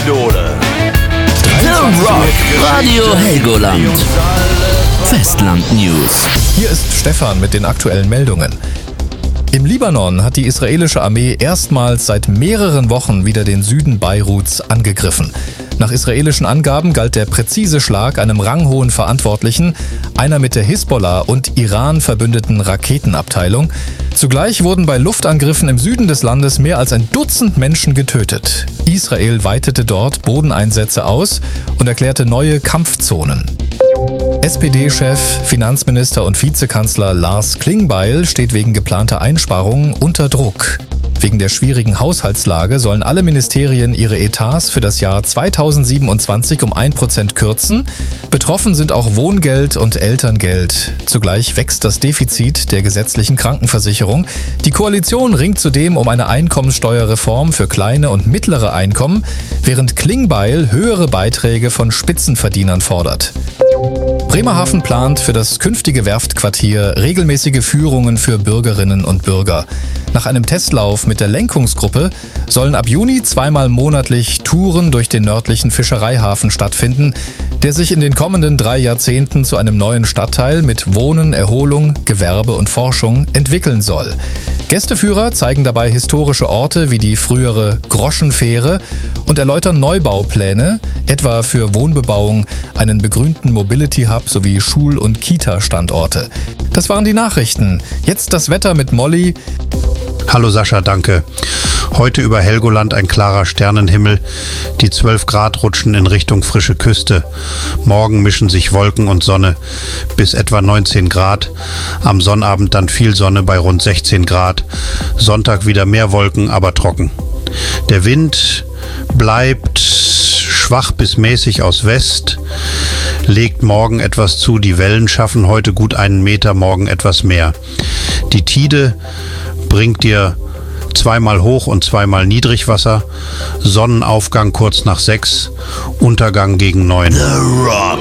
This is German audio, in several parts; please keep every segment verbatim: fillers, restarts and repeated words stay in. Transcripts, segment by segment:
Idole. The Rock Radio Helgoland. Festland News. Hier ist Stefan mit den aktuellen Meldungen. Im Libanon hat die israelische Armee erstmals seit mehreren Wochen wieder den Süden Beiruts angegriffen. Nach israelischen Angaben galt der präzise Schlag einem ranghohen Verantwortlichen, einer mit der Hisbollah und Iran verbündeten Raketenabteilung. Zugleich wurden bei Luftangriffen im Süden des Landes mehr als ein Dutzend Menschen getötet. Israel weitete dort Bodeneinsätze aus und erklärte neue Kampfzonen. S P D-Chef, Finanzminister und Vizekanzler Lars Klingbeil steht wegen geplanter Einsparungen unter Druck. Wegen der schwierigen Haushaltslage sollen alle Ministerien ihre Etats für das Jahr zweitausendsiebenundzwanzig um ein Prozent kürzen. Betroffen sind auch Wohngeld und Elterngeld. Zugleich wächst das Defizit der gesetzlichen Krankenversicherung. Die Koalition ringt zudem um eine Einkommenssteuerreform für kleine und mittlere Einkommen, während Klingbeil höhere Beiträge von Spitzenverdienern fordert. Bremerhaven plant für das künftige Werftquartier regelmäßige Führungen für Bürgerinnen und Bürger. Nach einem Testlauf mit der Lenkungsgruppe sollen ab Juni zweimal monatlich Touren durch den nördlichen Fischereihafen stattfinden, der sich in den kommenden drei Jahrzehnten zu einem neuen Stadtteil mit Wohnen, Erholung, Gewerbe und Forschung entwickeln soll. Gästeführer zeigen dabei historische Orte wie die frühere Groschenfähre und erläutern Neubaupläne, etwa für Wohnbebauung, einen begrünten Mobility-Hub sowie Schul- und Kita-Standorte. Das waren die Nachrichten. Jetzt das Wetter mit Molly. Hallo Sascha, danke. Heute über Helgoland ein klarer Sternenhimmel. Die zwölf Grad rutschen in Richtung frische Küste. Morgen mischen sich Wolken und Sonne bis etwa neunzehn Grad. Am Sonnabend dann viel Sonne bei rund sechzehn Grad. Sonntag wieder mehr Wolken, aber trocken. Der Wind bleibt schwach bis mäßig aus West, legt morgen etwas zu. Die Wellen schaffen heute gut einen Meter, morgen etwas mehr. Die Tide bringt dir zweimal Hoch- und zweimal Niedrigwasser, Sonnenaufgang kurz nach sechs, Untergang gegen neun. The Rock.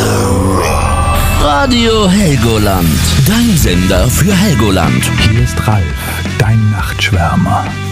The Rock. Radio Helgoland. Dein Sender für Helgoland. Hier ist Ralf, dein Nachtschwärmer.